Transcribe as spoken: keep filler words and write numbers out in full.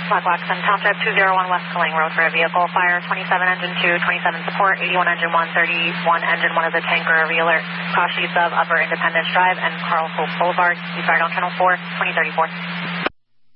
Black Waxman Township, two oh one West Killing Road for a vehicle. Fire twenty-seven engine two, twenty-seven support, eighty-one engine one, thirty-one engine one is a tanker revealer. Cross sheets of Upper Independence Drive and Carl Hope Boulevard. We fired on channel four, twenty thirty-four.